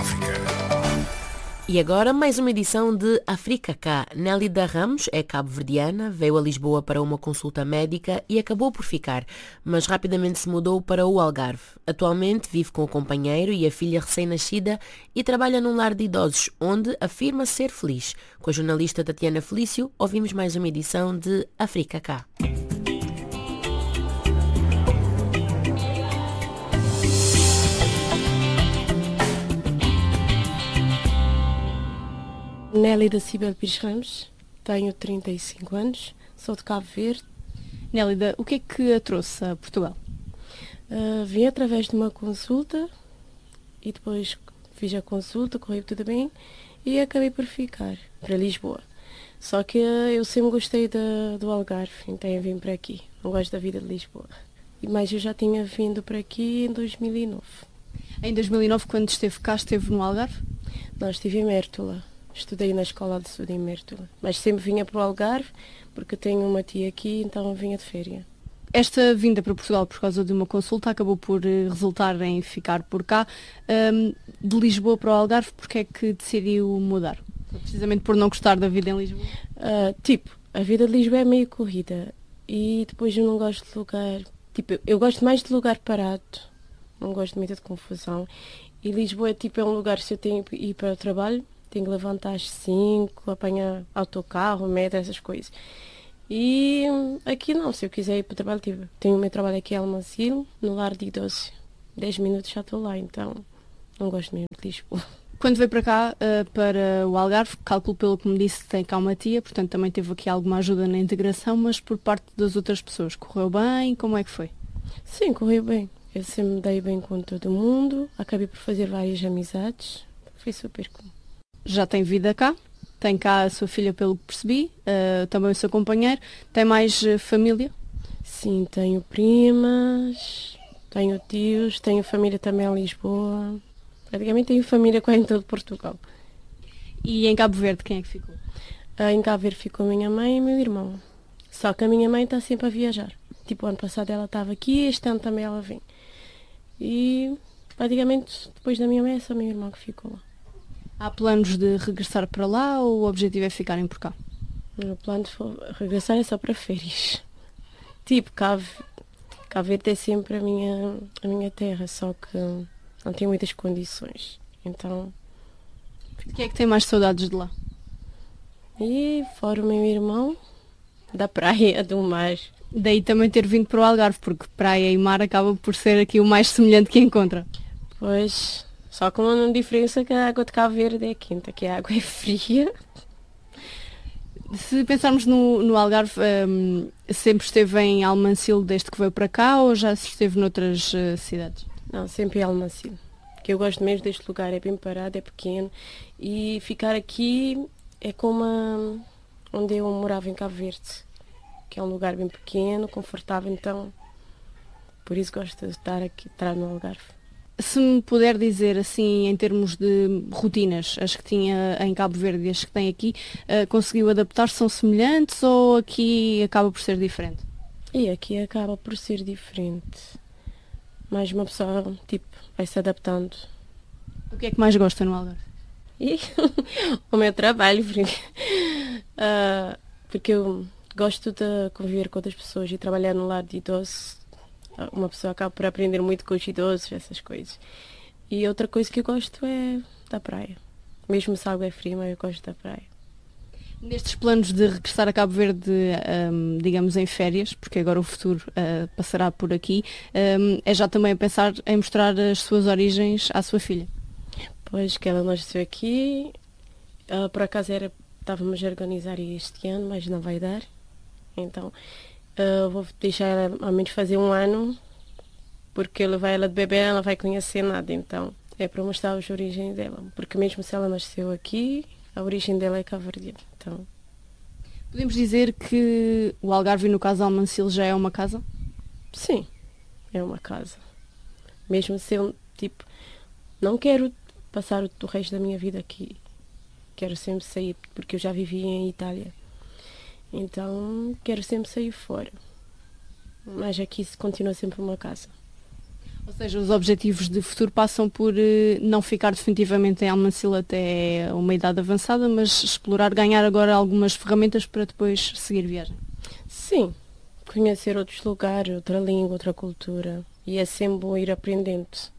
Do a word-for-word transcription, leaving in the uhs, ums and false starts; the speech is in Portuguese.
África. E agora mais uma edição de África Cá. Nélida Ramos é cabo-verdiana, veio a Lisboa para uma consulta médica e acabou por ficar, mas rapidamente se mudou para o Algarve. Atualmente vive com o companheiro e a filha recém-nascida e trabalha num lar de idosos, onde afirma ser feliz. Com a jornalista Tatiana Felício, ouvimos mais uma edição de África Cá. Nélida Cibele Pires Ramos, tenho trinta e cinco anos, sou de Cabo Verde. Nélida, o que é que a trouxe a Portugal? Uh, vim através de uma consulta e depois fiz a consulta, correu tudo bem e acabei por ficar para Lisboa. Só que uh, eu sempre gostei de, do Algarve, então eu vim para aqui. Não gosto da vida de Lisboa. Mas eu já tinha vindo para aqui em dois mil e nove. Em dois mil e nove, quando esteve cá, esteve no Algarve? Não, estive em Mértola. Estudei na escola de estudo em Mértola, mas sempre vinha para o Algarve, porque tenho uma tia aqui, então vinha de férias. Esta vinda para Portugal por causa de uma consulta acabou por resultar em ficar por cá. Um, de Lisboa para o Algarve, porque é que decidiu mudar? Precisamente por não gostar da vida em Lisboa? Uh, tipo, a vida de Lisboa é meio corrida e depois eu não gosto de lugar... Tipo, eu gosto mais de lugar parado, não gosto muito de confusão. E Lisboa é, tipo, é um lugar, se eu tenho que ir para o trabalho, tenho que levantar às cinco, apanhar autocarro, metro, essas coisas. E aqui não, se eu quiser ir para o trabalho, tipo, tenho o meu trabalho aqui em Almancil, no lar de idosos. dez minutos já estou lá, então não gosto mesmo de Lisboa. Quando veio para cá, uh, para o Algarve, calculo pelo que me disse, tem cá uma tia, portanto também teve aqui alguma ajuda na integração, mas por parte das outras pessoas, correu bem? Como é que foi? Sim, correu bem. Eu sempre me dei bem com todo mundo, acabei por fazer várias amizades, foi super comum. Já tem vida cá, tem cá a sua filha, pelo que percebi, uh, também o seu companheiro. Tem mais uh, família? Sim, tenho primas, tenho tios, tenho família também em Lisboa. Praticamente tenho família quase em todo Portugal. E em Cabo Verde, quem é que ficou? Uh, em Cabo Verde ficou a minha mãe e o meu irmão. Só que a minha mãe está sempre a viajar. Tipo, ano passado ela estava aqui, este ano também ela vem. E praticamente depois da minha mãe é só o meu irmão que ficou lá. Há planos de regressar para lá ou o objetivo é ficarem por cá? O plano de regressar é só para férias. Tipo, Cabo, Cabo Verde é sempre a minha, a minha terra, só que não tem muitas condições. Então... Quem é que tem mais saudades de lá? E fora o meu irmão, da praia, do mar. Daí também ter vindo para o Algarve, porque praia e mar acaba por ser aqui o mais semelhante que encontra. Pois... Só com uma diferença que a água de Cabo Verde é quente, que a água é fria. Se pensarmos no, no Algarve, um, sempre esteve em Almancil desde que veio para cá ou já esteve noutras uh, cidades? Não, sempre em Almancil. Que eu gosto mesmo deste lugar, é bem parado, é pequeno. E ficar aqui é como a, onde eu morava em Cabo Verde, que é um lugar bem pequeno, confortável, então por isso gosto de estar aqui, estar no Algarve. Se me puder dizer, assim, em termos de rotinas, as que tinha em Cabo Verde e as que tem aqui, uh, conseguiu adaptar-se? São semelhantes ou aqui acaba por ser diferente? E aqui acaba por ser diferente. Mas uma pessoa, tipo, vai se adaptando. O que é que mais gosta no Algarve? E o meu trabalho, porque, uh, porque eu gosto de conviver com outras pessoas e trabalhar no lar de idosos. Uma pessoa acaba por aprender muito com os idosos, essas coisas. E outra coisa que eu gosto é da praia. Mesmo se a água é fria, mas eu gosto da praia. Nestes planos de regressar a Cabo Verde, um, digamos, em férias, porque agora o futuro uh, passará por aqui, um, é já também a pensar em mostrar as suas origens à sua filha? Pois, que ela nasceu aqui. Ela, por acaso, era, estávamos a organizar este ano, mas não vai dar. Então... Uh, vou deixar ela ao menos fazer um ano, porque eu levar ela de bebê, ela não vai conhecer nada, então é para mostrar as origens dela, porque mesmo se ela nasceu aqui, a origem dela é cabo-verdiana. Então... Podemos dizer que o Algarve, no caso Almancil, já é uma casa? Sim, é uma casa. Mesmo se eu, tipo, não quero passar o, o resto da minha vida aqui, quero sempre sair, porque eu já vivi em Itália. Então, quero sempre sair fora. Mas aqui continua sempre uma casa. Ou seja, os objetivos de futuro passam por eh, não ficar definitivamente em Almancil até uma idade avançada, mas explorar, ganhar agora algumas ferramentas para depois seguir viagem. Sim, conhecer outros lugares, outra língua, outra cultura. E é sempre bom ir aprendendo.